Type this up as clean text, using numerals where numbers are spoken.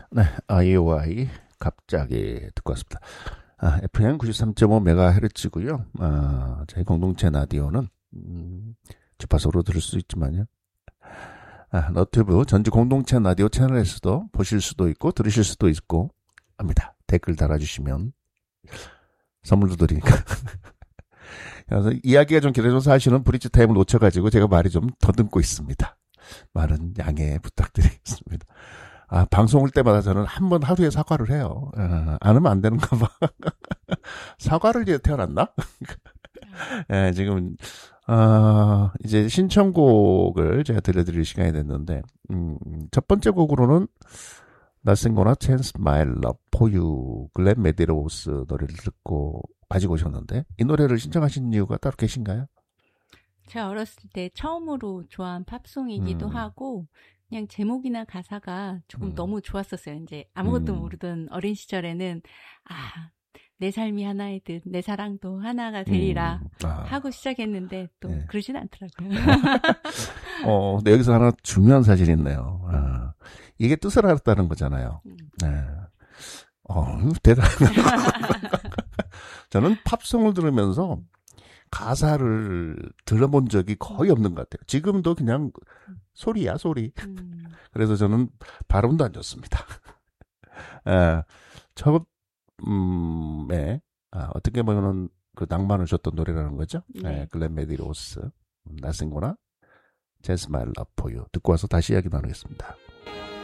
네, IOI 갑자기 듣고 왔습니다. FM 93.5MHz고요. 저희 공동체 라디오는 주파수로 들을 수 있지만요. 너튜브 전주 공동체 라디오 채널에서도 보실 수도 있고 들으실 수도 있고 합니다. 댓글 달아주시면 선물도 드리니까. 그래서 이야기가 좀 길어져서 사실은 브릿지 타임을 놓쳐가지고 제가 말이 좀 더듬고 있습니다. 많은 양해 부탁드리겠습니다. 방송할 때마다 저는 한 번 하루에 사과를 해요. 안 하면 안 되는가 봐. 사과를 이제 태어났나? 예, 지금, 이제 신청곡을 제가 들려드릴 시간이 됐는데, 첫 번째 곡으로는 나싱거나 Chance My Love For You, 글렌 메디로우스 노래를 듣고 가지고 오셨는데, 이 노래를 신청하신 이유가 따로 계신가요? 제가 어렸을 때 처음으로 좋아한 팝송이기도 하고, 그냥 제목이나 가사가 조금 너무 좋았었어요. 이제 아무것도 모르던 어린 시절에는, 내 삶이 하나의 듯, 내 사랑도 하나가 되리라 하고 시작했는데, 또 네. 그러진 않더라고요. 근데 여기서 하나 중요한 사실이 있네요. 이게 뜻을 알았다는 거잖아요. 네. 대단한. 저는 팝송을 들으면서 가사를 들어본 적이 거의 없는 것 같아요. 지금도 그냥 소리야, 소리. 그래서 저는 발음도 안 좋습니다. 처음에, 어떻게 보면은 그 낭만을 줬던 노래라는 거죠. 네. 글렌 메디로스, 나싱거나 Chance My Love For You 듣고 와서 다시 이야기 나누겠습니다.